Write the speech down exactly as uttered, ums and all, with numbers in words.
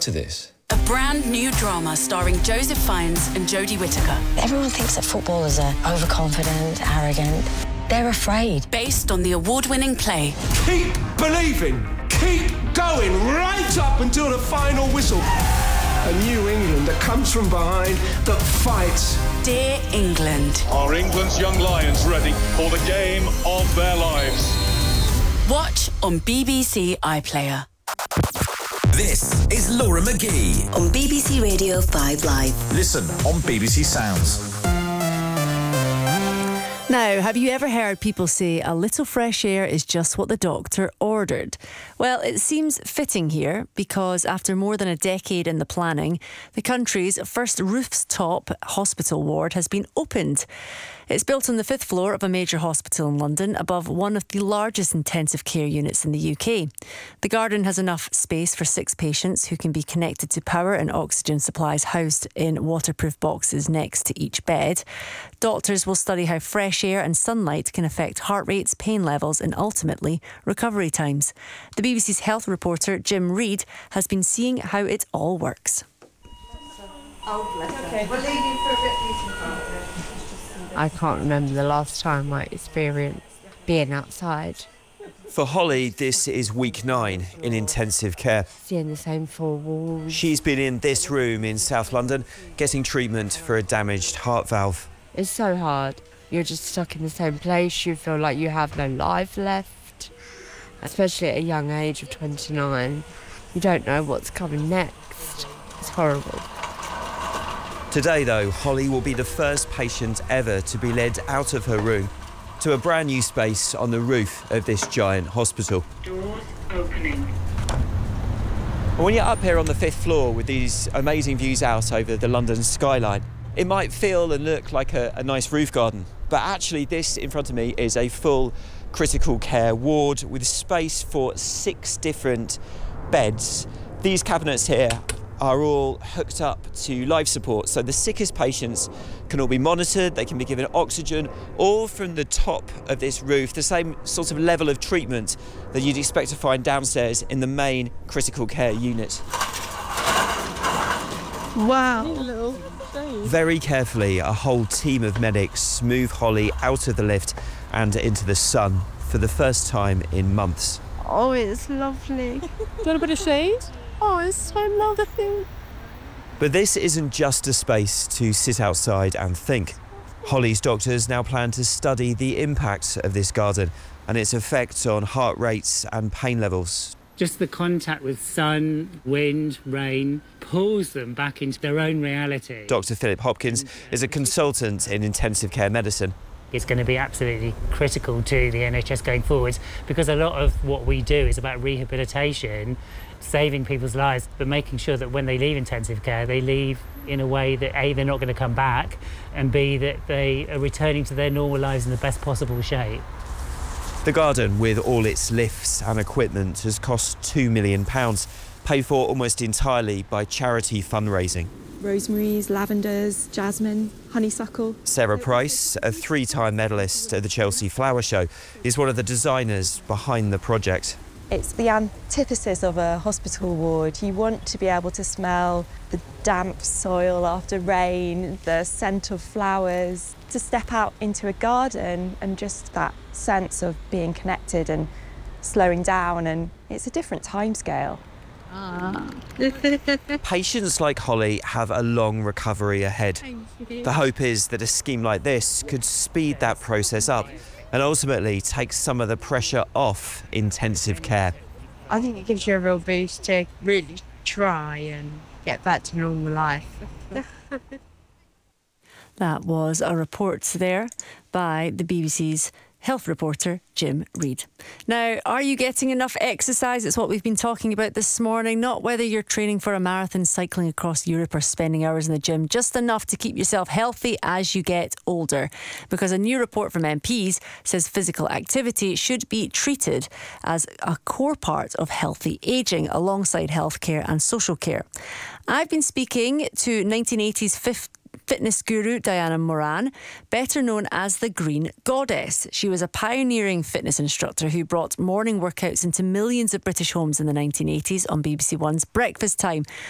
to this? A brand new drama starring Joseph Fiennes and Jodie Whittaker. Everyone thinks that footballers are overconfident, arrogant. They're afraid. Based on the award-winning play. Keep believing. Keep going right up until the final whistle. A new England that comes from behind, that fights. Dear England. Are England's young lions ready for the game of their lives? Watch on B B C iPlayer. This is Laura McGee On B B C Radio five Live. Listen on B B C Sounds. Now, have you ever heard people say a little fresh air is just what the doctor ordered? Well, it seems fitting here because after more than a decade in the planning, the country's first rooftop hospital ward has been opened. It's built on the fifth floor of a major hospital in London, above one of the largest intensive care units in the U K. The garden has enough space for six patients who can be connected to power and oxygen supplies housed in waterproof boxes next to each bed. Doctors will study how fresh air and sunlight can affect heart rates, pain levels and ultimately recovery times. The B B C's health reporter Jim Reid has been seeing how it all works. Oh, bless okay, we'll leave you for a bit. I can't remember the last time I experienced being outside. For Holly, this is week nine in intensive care. Seeing the same four walls. She's been in this room in South London getting treatment for a damaged heart valve. It's so hard. You're just stuck in the same place. You feel like you have no life left, especially at a young age of twenty-nine. You don't know what's coming next. It's horrible. Today, though, Holly will be the first patient ever to be led out of her room to a brand new space on the roof of this giant hospital. Doors opening. When you're up here on the fifth floor with these amazing views out over the London skyline, it might feel and look like a, a nice roof garden, but actually this in front of me is a full critical care ward with space for six different beds. These cabinets here are all hooked up to life support, so the sickest patients can all be monitored, they can be given oxygen, all from the top of this roof, the same sort of level of treatment that you'd expect to find downstairs in the main critical care unit. Wow. Very carefully, a whole team of medics move Holly out of the lift and into the sun for the first time in months. Oh, it's lovely. Do you want a bit of shade? Oh, it's so lovely. But this isn't just a space to sit outside and think. Holly's doctors now plan to study the impact of this garden and its effect on heart rates and pain levels. Just the contact with sun, wind, rain pulls them back into their own reality. Doctor Philip Hopkins is a consultant in intensive care medicine. It's going to be absolutely critical to the N H S going forwards because a lot of what we do is about rehabilitation, saving people's lives, but making sure that when they leave intensive care, they leave in a way that A, they're not going to come back, and B, that they are returning to their normal lives in the best possible shape. The garden, with all its lifts and equipment, has cost two million pounds, paid for almost entirely by charity fundraising. Rosemary's, lavenders, jasmine, honeysuckle. Sarah Price, a three-time medalist at the Chelsea Flower Show, is one of the designers behind the project. It's the antithesis of a hospital ward. You want to be able to smell the damp soil after rain, the scent of flowers, to step out into a garden and just that sense of being connected and slowing down, and it's a different timescale. Ah. Patients like Holly have a long recovery ahead. The hope is that a scheme like this could speed that process up and ultimately take some of the pressure off intensive care. I think it gives you a real boost to really try and get back to normal life. That was a report there by the B B C's health reporter Jim Reid. Now, are you getting enough exercise? It's what we've been talking about this morning. Not whether you're training for a marathon, cycling across Europe or spending hours in the gym, just enough to keep yourself healthy as you get older. Because a new report from M Ps says physical activity should be treated as a core part of healthy ageing alongside healthcare and social care. I've been speaking to nineteen eighties fifth fitness guru Diana Moran, better known as the Green Goddess. She was a pioneering fitness instructor who brought morning workouts into millions of British homes in the nineteen eighties on B B C One's Breakfast Time.